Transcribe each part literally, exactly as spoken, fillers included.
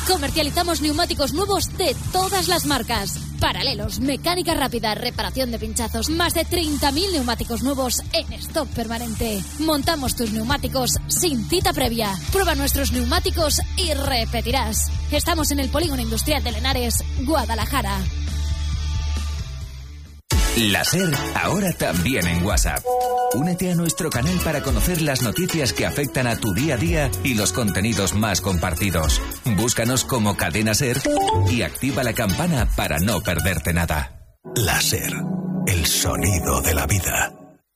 Comercializamos neumáticos nuevos de todas las marcas. Paralelos, mecánica rápida, reparación de pinchazos. Más de treinta mil neumáticos nuevos en stock permanente. Montamos tus neumáticos sin cita previa. Prueba nuestros neumáticos y repetirás. Estamos en el Polígono Industrial de Lenares, Guadalajara. La SER, ahora también en WhatsApp. Únete a nuestro canal para conocer las noticias que afectan a tu día a día y los contenidos más compartidos. Búscanos como Cadena SER y activa la campana para no perderte nada. La SER, el sonido de la vida.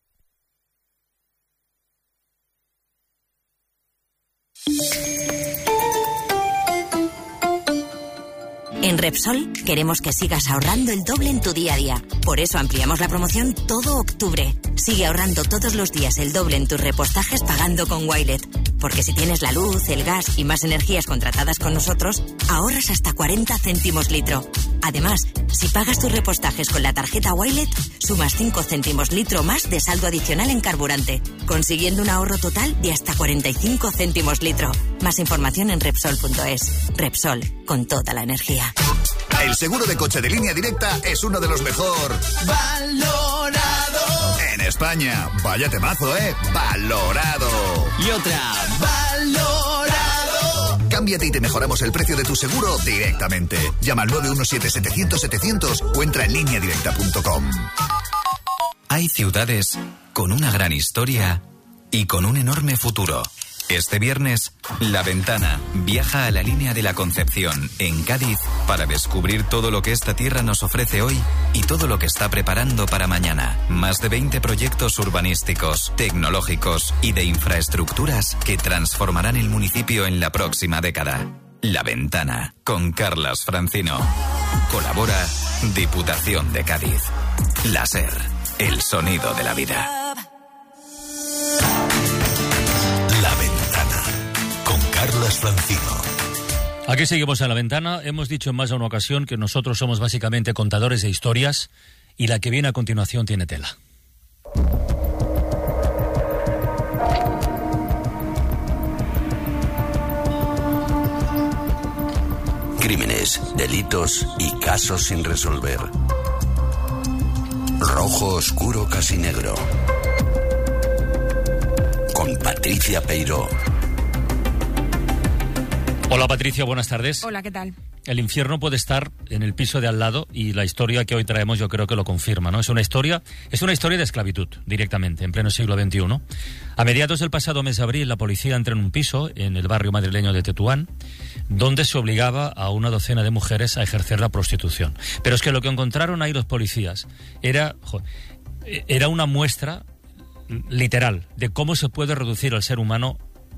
En Repsol queremos que sigas ahorrando el doble en tu día a día. Por eso ampliamos la promoción todo octubre. Sigue ahorrando todos los días el doble en tus repostajes pagando con Wilet. Porque si tienes la luz, el gas y más energías contratadas con nosotros, ahorras hasta cuarenta céntimos litro. Además, si pagas tus repostajes con la tarjeta Wilet, sumas cinco céntimos litro más de saldo adicional en carburante, consiguiendo un ahorro total de hasta cuarenta y cinco céntimos litro. Más información en Repsol punto es. Repsol, con toda la energía. El seguro de coche de Línea Directa es uno de los mejor valorado en España. Vaya temazo, ¿eh? Valorado. Y otra. Valorado. Cámbiate y te mejoramos el precio de tu seguro directamente. Llama al nueve uno siete, setecientos, setecientos o entra en línea directa punto com. Hay ciudades con una gran historia y con un enorme futuro. Este viernes, La Ventana viaja a la Línea de la Concepción, en Cádiz, para descubrir todo lo que esta tierra nos ofrece hoy y todo lo que está preparando para mañana. Más de veinte proyectos urbanísticos, tecnológicos y de infraestructuras que transformarán el municipio en la próxima década. La Ventana, con Carlas Francino. Colabora Diputación de Cádiz. La SER, el sonido de la vida. La Ventana, con Carlas Francino. Aquí seguimos en La Ventana. Hemos dicho en más de una ocasión que nosotros somos básicamente contadores de historias y la que viene a continuación tiene tela. Crímenes, delitos y casos sin resolver. Rojo oscuro casi negro. Con Patricia Peiró. Hola Patricia, buenas tardes. Hola, ¿qué tal? El infierno puede estar en el piso de al lado y la historia que hoy traemos yo creo que lo confirma, ¿no? Es una historia, es una historia de esclavitud, directamente, en pleno siglo veintiuno. A mediados del pasado mes de abril, la policía entra en un piso en el barrio madrileño de Tetuán, donde se obligaba a una docena de mujeres a ejercer la prostitución. Pero es que lo que encontraron ahí los policías era, joder, era una muestra literal de cómo se puede reducir al ser humano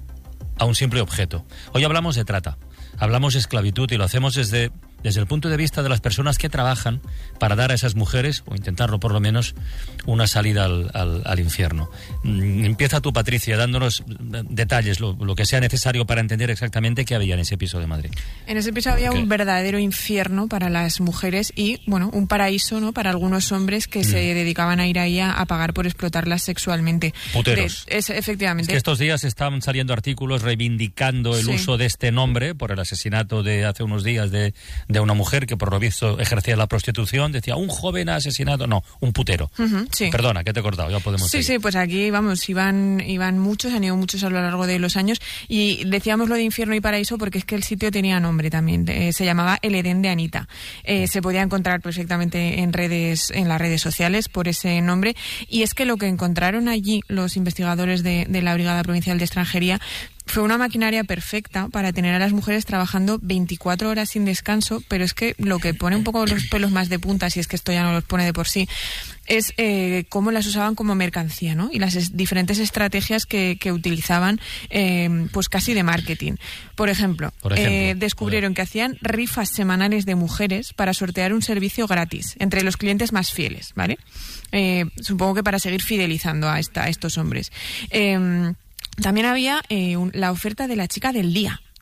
a un simple objeto. Hoy hablamos de trata, hablamos de esclavitud y lo hacemos desde, desde el punto de vista de las personas que trabajan para dar a esas mujeres, o intentarlo por lo menos, una salida al, al, al infierno. Empieza tú, Patricia, dándonos detalles, lo, lo que sea necesario para entender exactamente qué había en ese piso de Madrid. En ese piso había ¿Qué? un verdadero infierno para las mujeres y, bueno, un paraíso, ¿no?, para algunos hombres que mm. se dedicaban a ir ahí a, a pagar por explotarlas sexualmente. Puteros. De, es, efectivamente. Es que estos días estaban saliendo artículos reivindicando el sí. uso de este nombre por el asesinato de hace unos días de, de una mujer que por lo visto ejercía la prostitución. Decía, un joven asesinado, no, un putero. Uh-huh, sí. Perdona, que te he cortado, ya podemos Sí, seguir. sí, pues aquí, vamos, iban, iban muchos, han ido muchos a lo largo de los años y decíamos lo de infierno y paraíso porque es que el sitio tenía nombre también, eh, se llamaba El Edén de Anita. Eh, se podía encontrar perfectamente en redes, en las redes sociales por ese nombre y es que lo que encontraron allí los investigadores de, de la Brigada Provincial de Extranjería fue una maquinaria perfecta para tener a las mujeres trabajando veinticuatro horas sin descanso, pero es que lo que pone un poco los pelos más de punta, si es que esto ya no los pone de por sí, es eh, cómo las usaban como mercancía, ¿no? Y las es, diferentes estrategias que, que utilizaban, eh, pues casi de marketing. Por ejemplo, por ejemplo eh, descubrieron joder. que hacían rifas semanales de mujeres para sortear un servicio gratis entre los clientes más fieles, ¿vale? Eh, supongo que para seguir fidelizando a, esta, a estos hombres. Eh, También había eh, un, la oferta de la chica del día.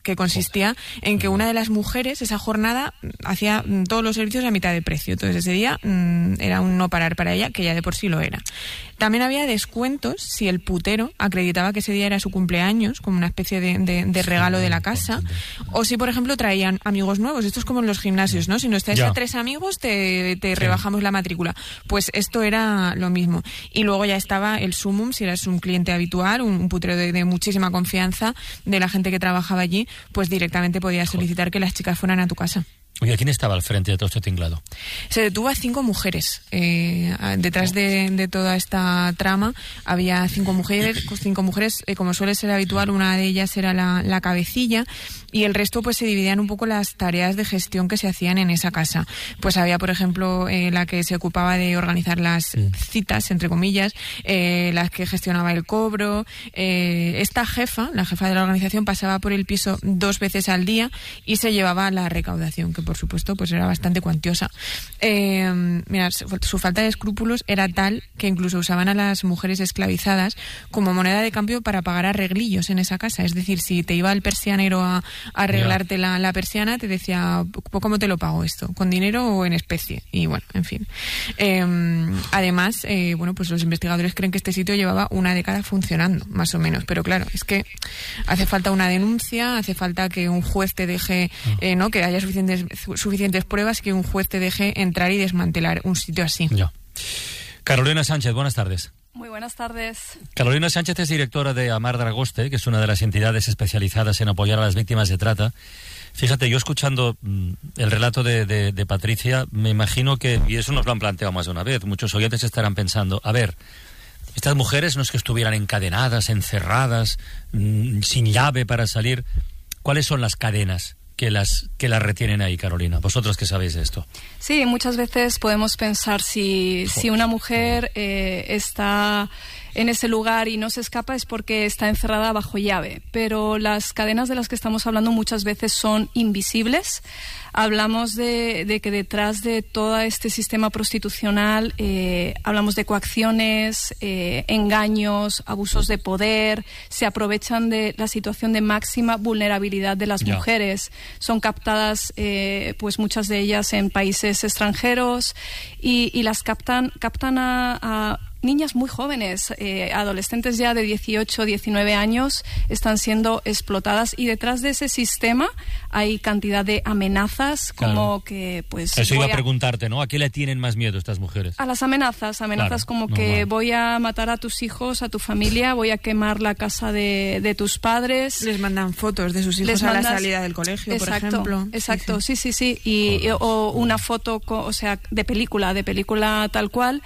que consistía en que una de las mujeres esa jornada hacía todos los servicios a mitad de precio. Entonces ese día mmm, era un no parar para ella, que ya de por sí lo era. También había descuentos si el putero acreditaba que ese día era su cumpleaños, como una especie de, de, de regalo de la casa, o si, por ejemplo, traían amigos nuevos. Esto es como en los gimnasios, ¿no? Si nos traes a tres amigos, te, te sí. rebajamos la matrícula. Pues esto era lo mismo. Y luego ya estaba el sumum, si eras un cliente habitual, un, un putero de, de muchísima confianza de la gente que trabajaba allí, pues directamente podías solicitar que las chicas fueran a tu casa. Oye, ¿quién estaba al frente de todo este tinglado? Se detuvo a cinco mujeres. Eh, detrás de, de toda esta trama había cinco mujeres, cinco mujeres eh, como suele ser habitual, una de ellas era la, la cabecilla, y el resto pues se dividían un poco las tareas de gestión que se hacían en esa casa. Pues había, por ejemplo, eh, la que se ocupaba de organizar las mm. citas, entre comillas, eh, la que gestionaba el cobro. Eh, esta jefa, la jefa de la organización, pasaba por el piso dos veces al día y se llevaba la recaudación, que por supuesto pues era bastante cuantiosa. Eh, mira, su, su falta de escrúpulos era tal que incluso usaban a las mujeres esclavizadas como moneda de cambio para pagar arreglillos en esa casa. Es decir, si te iba el persianero a, a arreglarte la, la persiana, te decía, ¿cómo te lo pago esto? ¿Con dinero o en especie? Y bueno, en fin. Eh, además, eh, bueno, pues los investigadores creen que este sitio llevaba una década funcionando, más o menos. Pero claro, es que hace falta una denuncia, hace falta que un juez te deje, eh, ¿no? Que haya suficientes suficientes pruebas, que un juez te deje entrar y desmantelar un sitio así. Ya. Carolina Sánchez, buenas tardes. Muy buenas tardes. Carolina Sánchez es directora de Amar Dragoste, que es una de las entidades especializadas en apoyar a las víctimas de trata. Fíjate, yo escuchando mm, el relato de, de, de Patricia, me imagino que, y eso nos lo han planteado más de una vez, muchos oyentes estarán pensando, a ver, estas mujeres no es que estuvieran encadenadas, encerradas, mmm, sin llave para salir. ¿Cuáles son las cadenas que las que las retienen ahí, Carolina? Vosotros que sabéis de esto. Sí, muchas veces podemos pensar si, si una mujer eh, está en ese lugar y no se escapa es porque está encerrada bajo llave, pero las cadenas de las que estamos hablando muchas veces son invisibles. Hablamos de, de que detrás de todo este sistema prostitucional eh, hablamos de coacciones, eh, engaños, abusos de poder, se aprovechan de la situación de máxima vulnerabilidad de las yeah. mujeres. Son captadas, eh, pues muchas de ellas en países extranjeros y, y las captan, captan a, a niñas muy jóvenes, eh, adolescentes ya de dieciocho, diecinueve años, están siendo explotadas y detrás de ese sistema hay cantidad de amenazas como claro. que pues... Eso iba a preguntarte, ¿no? ¿A qué le tienen más miedo estas mujeres? A las amenazas, amenazas claro, como no, que no. voy a matar a tus hijos, a tu familia, voy a quemar la casa de, de tus padres. Les mandan fotos de sus hijos Les a mandas... la salida del colegio, exacto, por ejemplo. Exacto, sí, sí, sí. sí, sí. Y, oh, o una foto, o sea, de película, de película tal cual.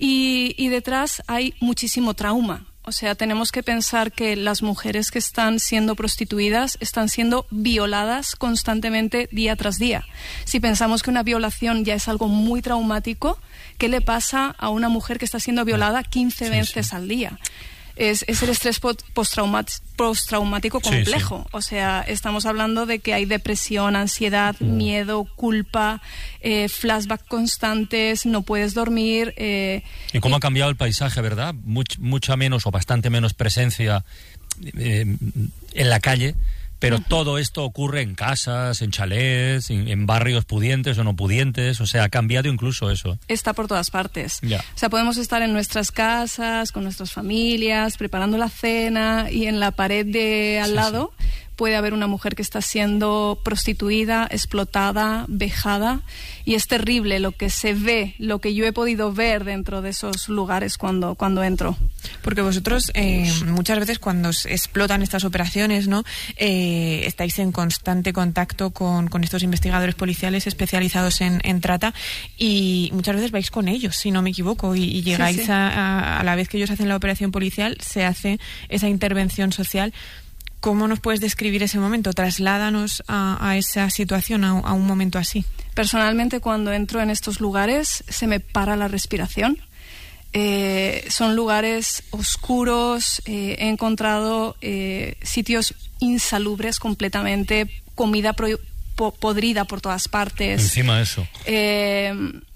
Y, y de detrás hay muchísimo trauma. O sea, tenemos que pensar que las mujeres que están siendo prostituidas están siendo violadas constantemente día tras día. Si pensamos que una violación ya es algo muy traumático, ¿qué le pasa a una mujer que está siendo violada quince sí, veces sí. al día? Es, es el estrés postraumático, postraumático complejo. Sí, sí. O sea, estamos hablando de que hay depresión, ansiedad, mm. miedo, culpa, eh, flashbacks constantes, no puedes dormir. Eh, y cómo y... ha cambiado el paisaje, ¿verdad? Much, mucha menos o bastante menos presencia eh, en la calle. Pero uh-huh. todo esto ocurre en casas, en chalés, en, en barrios pudientes o no pudientes. O sea, ha cambiado incluso eso. Está por todas partes. Yeah. O sea, podemos estar en nuestras casas, con nuestras familias, preparando la cena y en la pared de al sí, lado sí. puede haber una mujer que está siendo prostituida, explotada, vejada. Y es terrible lo que se ve, lo que yo he podido ver dentro de esos lugares cuando, cuando entro. Porque vosotros eh, muchas veces cuando se explotan estas operaciones, ¿no? Eh, estáis en constante contacto con, con estos investigadores policiales especializados en, en trata y muchas veces vais con ellos, si no me equivoco, y, y llegáis sí, sí. A, a, a la vez que ellos hacen la operación policial, se hace esa intervención social. ¿Cómo nos puedes describir ese momento? Trasládanos a, a esa situación, a, a un momento así. Personalmente, cuando entro en estos lugares, se me para la respiración. Eh, son lugares oscuros, eh, he encontrado eh, sitios insalubres completamente, comida pro, po, podrida por todas partes. Encima de eso. Eh,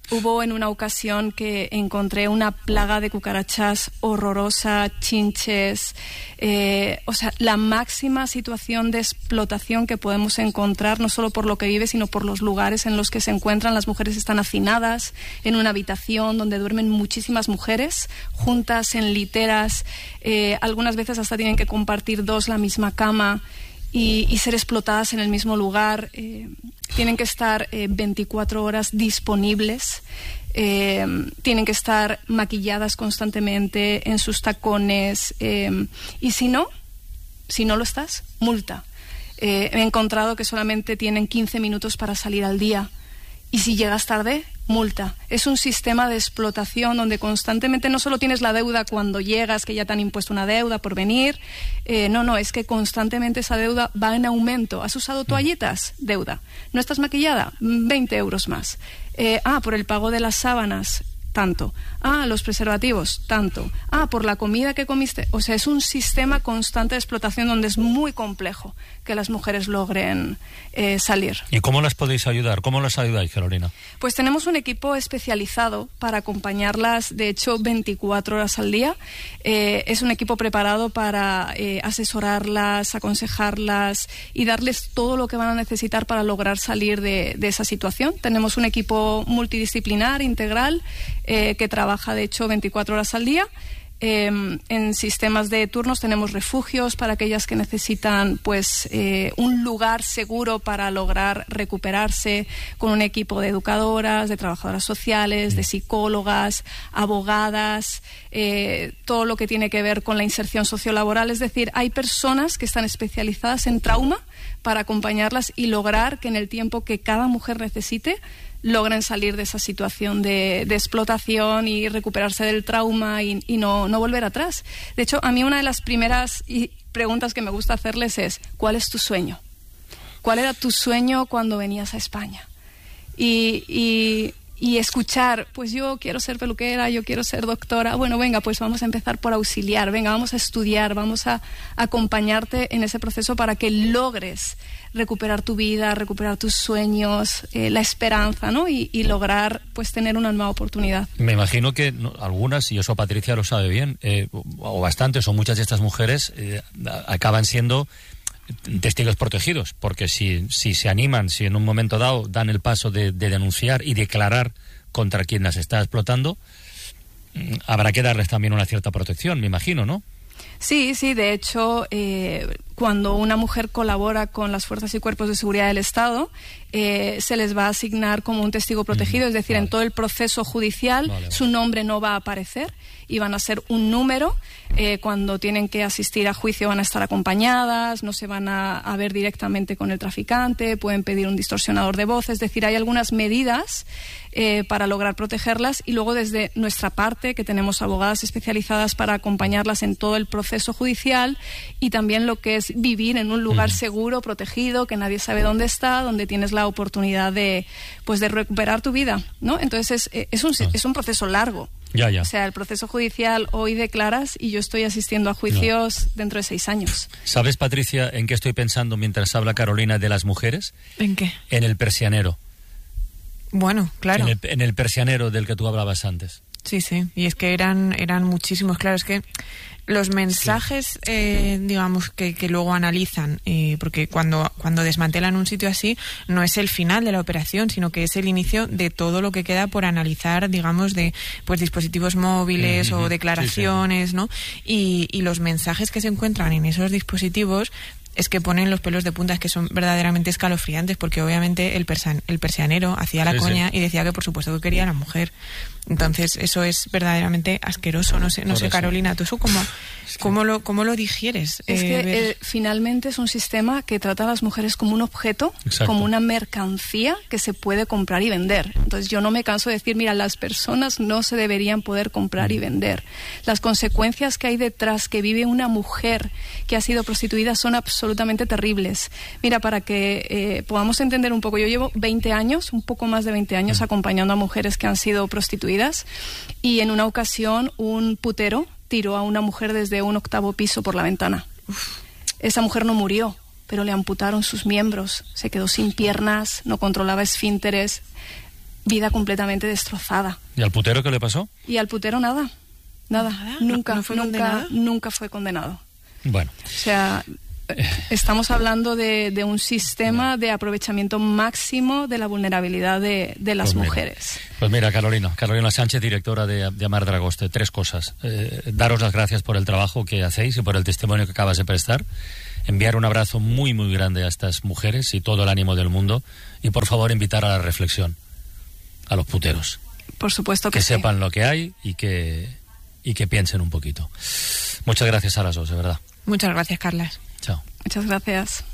Hubo en una ocasión que encontré una plaga de cucarachas horrorosa, chinches, eh, o sea, la máxima situación de explotación que podemos encontrar, no solo por lo que vive, sino por los lugares en los que se encuentran. Las mujeres están hacinadas en una habitación donde duermen muchísimas mujeres, juntas en literas, eh, algunas veces hasta tienen que compartir dos la misma cama. Y, y ser explotadas en el mismo lugar. Eh, tienen que estar eh, veinticuatro horas disponibles, eh, tienen que estar maquilladas constantemente en sus tacones, eh, y si no, si no lo estás, multa. Eh, he encontrado que solamente tienen quince minutos para salir al día, y si llegas tarde, multa. Es un sistema de explotación donde constantemente no solo tienes la deuda cuando llegas, que ya te han impuesto una deuda por venir, eh, no, no, es que constantemente esa deuda va en aumento. ¿Has usado toallitas? Deuda. ¿No estás maquillada? veinte euros más. Eh, ah, por el pago de las sábanas, tanto. Ah, los preservativos, tanto. Ah, por la comida que comiste. O sea, es un sistema constante de explotación donde es muy complejo que las mujeres logren eh, salir. ¿Y cómo las podéis ayudar? ¿Cómo las ayudáis, Carolina? Pues tenemos un equipo especializado para acompañarlas, de hecho, veinticuatro horas al día. Eh, es un equipo preparado para eh, asesorarlas, aconsejarlas y darles todo lo que van a necesitar para lograr salir de, de esa situación. Tenemos un equipo multidisciplinar, integral, eh, que trabaja, de hecho, veinticuatro horas al día. Eh, en sistemas de turnos tenemos refugios para aquellas que necesitan pues eh, un lugar seguro para lograr recuperarse, con un equipo de educadoras, de trabajadoras sociales, de psicólogas, abogadas, eh, todo lo que tiene que ver con la inserción sociolaboral. Es decir, hay personas que están especializadas en trauma para acompañarlas y lograr que en el tiempo que cada mujer necesite logren salir de esa situación de, de explotación y recuperarse del trauma y, y no, no volver atrás. De hecho, a mí una de las primeras preguntas que me gusta hacerles es: ¿cuál es tu sueño? ¿Cuál era tu sueño cuando venías a España? Y, y, y escuchar, pues yo quiero ser peluquera, yo quiero ser doctora. Bueno, venga, pues vamos a empezar por auxiliar, venga, vamos a estudiar, vamos a acompañarte en ese proceso para que logres recuperar tu vida, recuperar tus sueños, eh, la esperanza, ¿no? Y, y lograr, pues, tener una nueva oportunidad. Me imagino que no, algunas, y eso Patricia lo sabe bien, eh, o bastantes o muchas de estas mujeres eh, acaban siendo testigos protegidos, porque si, si se animan, si en un momento dado dan el paso de, de denunciar y declarar contra quien las está explotando, habrá que darles también una cierta protección, me imagino, ¿no? Sí, sí, de hecho, eh, cuando una mujer colabora con las fuerzas y cuerpos de seguridad del Estado, eh, se les va a asignar como un testigo protegido, mm, es decir, vale. En todo el proceso judicial vale, vale. Su nombre no va a aparecer y van a ser un número. Eh, cuando tienen que asistir a juicio van a estar acompañadas, no se van a, a ver directamente con el traficante, pueden pedir un distorsionador de voz, es decir, hay algunas medidas eh, para lograr protegerlas, y luego desde nuestra parte, que tenemos abogadas especializadas para acompañarlas en todo el proceso judicial, y también lo que es vivir en un lugar mm. seguro, protegido, que nadie sabe dónde está, donde tienes la oportunidad de, pues, de recuperar tu vida, ¿no? Entonces es, es, un, es un proceso largo. Ya, ya. O sea, el proceso judicial hoy declaras y yo estoy asistiendo a juicios no. dentro de seis años. ¿Sabes, Patricia, en qué estoy pensando mientras habla Carolina de las mujeres? ¿En qué? En el persianero. Bueno, claro. En el, en el persianero del que tú hablabas antes. Sí, sí. Y es que eran, eran muchísimos. Claro, es que los mensajes, eh, digamos, que, que luego analizan, eh, porque cuando, cuando desmantelan un sitio así, no es el final de la operación, sino que es el inicio de todo lo que queda por analizar, digamos, de pues dispositivos móviles mm-hmm. o declaraciones, sí, sí. ¿no? Y, y los mensajes que se encuentran en esos dispositivos es que ponen los pelos de punta, es que son verdaderamente escalofriantes, porque obviamente el, persan, el persianero hacía la sí, coña sí. y decía que por supuesto que quería a la mujer. Entonces eso es verdaderamente asqueroso. No sé, no sé, Carolina, ¿tú eso cómo, es que... cómo, lo, cómo lo digieres? Es eh, que eh, finalmente es un sistema que trata a las mujeres como un objeto, Exacto. como una mercancía que se puede comprar y vender. Entonces yo no me canso de decir, mira, las personas no se deberían poder comprar y vender. Las consecuencias que hay detrás, que vive una mujer que ha sido prostituida, son absolutamente terribles. Mira, para que eh, podamos entender un poco, yo llevo veinte años, un poco más de veinte años, acompañando a mujeres que han sido prostituidas, y en una ocasión un putero tiró a una mujer desde un octavo piso por la ventana. Uf. Esa mujer no murió, pero le amputaron sus miembros, se quedó sin piernas, no controlaba esfínteres. vida completamente destrozada. ¿Y al putero qué le pasó? Y al putero nada, nada, ¿Nada? nunca, ¿No, no fue nunca, condenado? nunca fue condenado. Bueno. O sea, estamos hablando de, de un sistema de aprovechamiento máximo de la vulnerabilidad de, de las Pues mira. mujeres. Pues mira, Carolina, Carolina Sánchez, directora de, de Amar Dragoste, tres cosas. Eh, daros las gracias por el trabajo que hacéis y por el testimonio que acabas de prestar. Enviar un abrazo muy, muy grande a estas mujeres y todo el ánimo del mundo. Y por favor, invitar a la reflexión a los puteros. Por supuesto que, Que sí. sepan lo que hay y que, y que piensen un poquito. Muchas gracias a las dos, de verdad. Muchas gracias, Carlas. Chao. Muchas gracias.